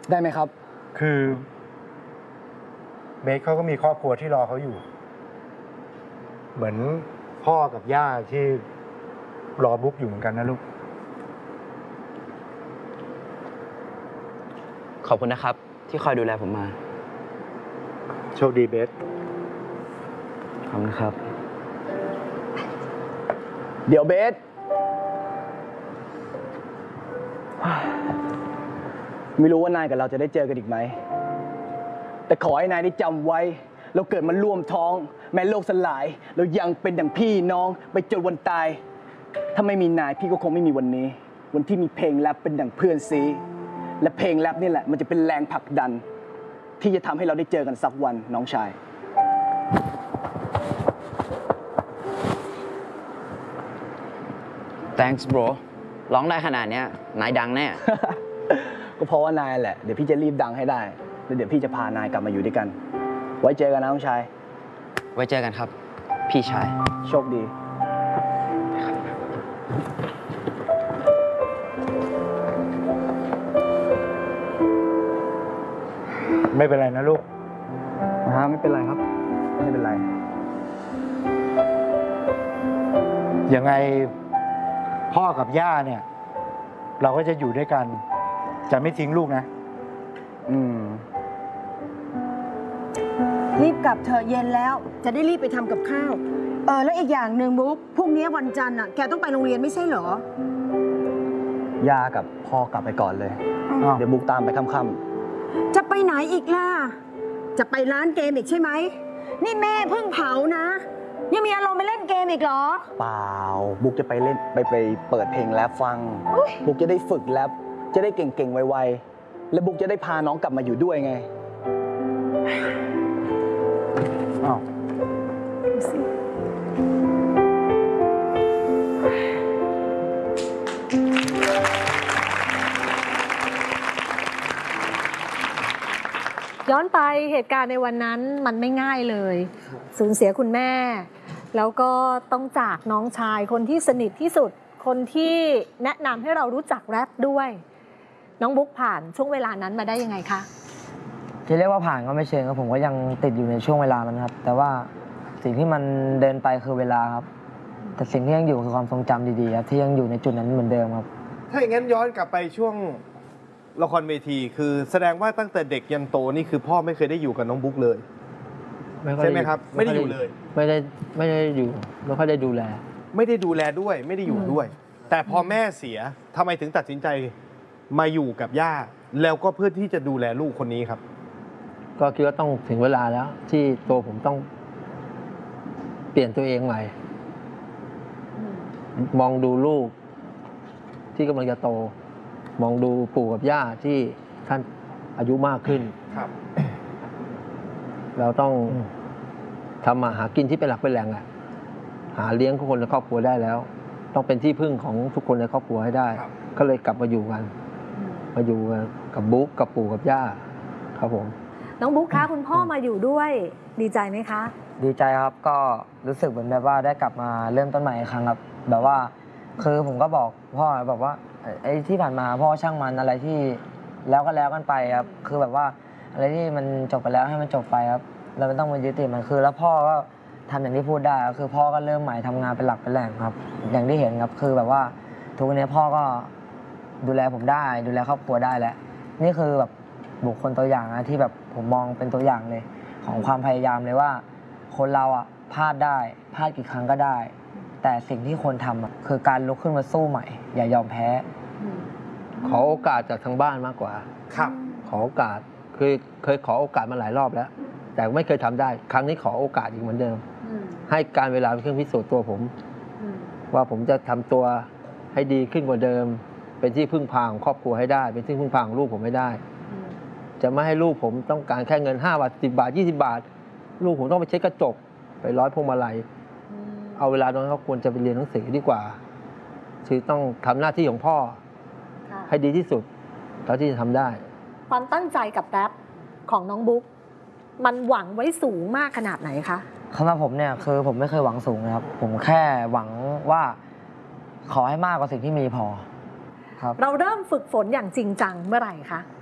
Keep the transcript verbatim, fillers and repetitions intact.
ได้ไหมครับคือเบสเขาก็มีครอบครัวที่รอเขาอยู่เหมือนพ่อกับย่าที่รอบุ๊กอยู่เหมือนกันนะลูกขอบคุณนะครับที่คอยดูแลผมมาโชคดีเบสขอบคุณครับเดี๋ยวเบสไม่รู้ว่านายกับเราจะได้เจอกันอีกไหมแต่ขอให้นายได้จำไว้เราเกิดมาร่วมท้องแม้โลกสลายเรายังเป็นดั่งพี่น้องไปจนวันตายถ้าไม่มีนายพี่ก็คงไม่มีวันนี้วันที่มีเพลงแรปเป็นดั่งเพื่อนซีและเพลงแรปนี่แหละมันจะเป็นแรงผลักดันที่จะทำให้เราได้เจอกันสักวันน้องชาย thanks bro ร้องได้ขนาดเนี้ยนายดังแน่ก็เพราะว่านายแหละเดี๋ยวพี่จะรีบดังให้ได้แล้วเดี๋ยวพี่จะพานายกลับมาอยู่ด้วยกันไว้เจอกันนะน้องชายไว้เจอกันครับพี่ชายโชคดีไม่เป็นไรนะลูกฮะไม่เป็นไรครับไม่เป็นไรยังไงพ่อกับย่าเนี่ยเราก็จะอยู่ด้วยกันจะไม่ทิ้งลูกนะอืมรีบกลับเถอะเย็นแล้วจะได้รีบไปทำกับข้าวเออแล้วอีกอย่างหนึ่งบุ๊กพรุ่งนี้วันจันทร์อ่ะแกต้องไปโรงเรียนไม่ใช่เหรอย่ากับพ่อกลับไปก่อนเลยเดี๋ยวบุ๊กตามไปค่ำๆจะไปไหนอีกล่ะจะไปร้านเกมอีกใช่ไหมนี่แม่เพิ่งเผานะยังมีอารมณ์ไปเล่นเกมอีกเหรอเปล่าบุ๊กจะไปเล่นไปไปเปิดเพลงแรปฟังบุ๊กจะได้ฝึกแรปจะได้เก่งๆไวๆและบุ๊กจะได้พาน้องกลับมาอยู่ด้วยไงอ้าวย้อนไปเหตุการณ์ในวันนั้นมันไม่ง่ายเลยสูญเสียคุณแม่แล้วก็ต้องจากน้องชายคนที่สนิทที่สุดคนที่แนะนำให้เรารู้จักแรปด้วยน้องบุ๊กผ่านช่วงเวลานั้นมาได้ยังไงคะจะเรียกว่าผ่านก็ไม่เชิงครับผมก็ยังติดอยู่ในช่วงเวลานั้นครับแต่ว่าสิ่งที่มันเดินไปคือเวลาครับแต่สิ่งที่ยังอยู่คือความทรงจำดีๆครับที่ยังอยู่ในจุดนั้นเหมือนเดิมครับถ้าอย่างนั้นย้อนกลับไปช่วงละครเวทีคือแสดงว่าตั้งแต่เด็กยันโตนี่คือพ่อไม่เคยได้อยู่กับน้องบุ๊กเลยใช่ไหมครับไม่ได้อยู่เลยไม่ได้ไม่ได้อยู่ไม่ค่อยได้ดูแลไม่ได้ดูแลด้วยไม่ได้อยู่ด้วยแต่พอแม่เสียทำไมถึงตัดสินใจมาอยู่กับย่าแล้วก็เพื่อที่จะดูแลลูกคนนี้ครับก็คิดว่าต้องถึงเวลาแล้วที่ตัวผมต้องเปลี่ยนตัวเองใหม่มองดูลูกที่กำลังจะโตมองดูปู่กับย่าที่ท่านอายุมากขึ้นครับเราต้องทำมาหากินที่เป็นหลักเป็นแหล่งอ่ะหาเลี้ยงทุกคนในครอบครัวได้แล้วต้องเป็นที่พึ่งของทุกคนในครอบครัวให้ได้ก็เลยกลับมาอยู่กันมาอยู่กับบุ๊กกับปู่กับย่าครับผมน้องบุ๊กคะคุณพ่อมาอยู่ด้วยดีใจไหมคะดีใจครับก็รู้สึกเหมือนแบบว่าได้กลับมาเริ่มต้นใหม่อีกครั้งครับแบบว่าคือผมก็บอกพ่อแบบว่าไอ้ที่ผ่านมาพ่อช่างมันอะไรที่แล้วก็แล้วกันไปครับคือแบบว่าอะไรที่มันจบไปแล้วให้มันจบไปครับเราไม่ต้องมายึดติดมันคือแล้วพ่อก็ทำอย่างที่พูดได้ก็คือพ่อก็เริ่มใหม่ทำงานเป็นหลักเป็นแหล่งครับอย่างที่เห็นครับคือแบบว่าทุกวันนี้พ่อก็ดูแลผมได้ดูแลครอบครัวได้แล้วนี่คือแบบบุคคลตัวอย่างนะที่แบบผมมองเป็นตัวอย่างเลยของความพยายามเลยว่าคนเราอ่ะพลาดได้พลาดกี่ครั้งก็ได้แต่สิ่งที่คนทำคือการลุกขึ้นมาสู้ใหม่อย่ายอมแพ้ขอโอกาสจากทางบ้านมากกว่าครับขอโอกาสเคยเคยขอโอกาสมาหลายรอบแล้วแต่ไม่เคยทำได้ครั้งนี้ขอโอกาสอีกเหมือนเดิมให้การเวลาเป็นเครื่องพิสูจน์ตัวผมว่าผมจะทำตัวให้ดีขึ้นกว่าเดิมเป็นที่พึ่งพาของครอบครัวให้ได้เป็นที่พึ่งพาของลูกผมให้ได้จะไม่ให้ลูกผมต้องการแค่เงินห้าบาทสิบบาทยี่สิบบาทลูกผมต้องไปเช็ดกระจกไปร้อยพวงมาลัยเอาเวลาตรงนั้นเขาควรจะไปเรียนหนังสือดีกว่าคือต้องทำหน้าที่ของพ่อให้ดีที่สุดเท่าที่จะทำได้ความตั้งใจกับแรปของน้องบุ๊กมันหวังไว้สูงมากขนาดไหนคะสำหรับผมเนี่ยคือผมไม่เคยหวังสูงนะครับผมแค่หวังว่าขอให้มากกว่าสิ่งที่มีพอครับเราเริ่มฝึกฝนอย่างจริงจังเมื่อไหร่คะ